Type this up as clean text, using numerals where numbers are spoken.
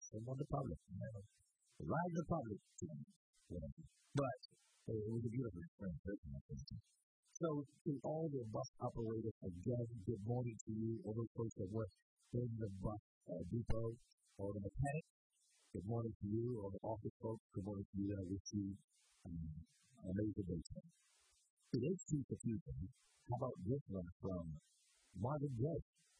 someone the public, ride the public, but it was a beautiful experience. So, to all the bus operators, again, good morning to you, all those folks that work in the bus depot, all the mechanics, good morning to you, all the office folks, good morning to you. I wish you amazing day today. Today's Tuesday. How about this one from Marvin Gaye?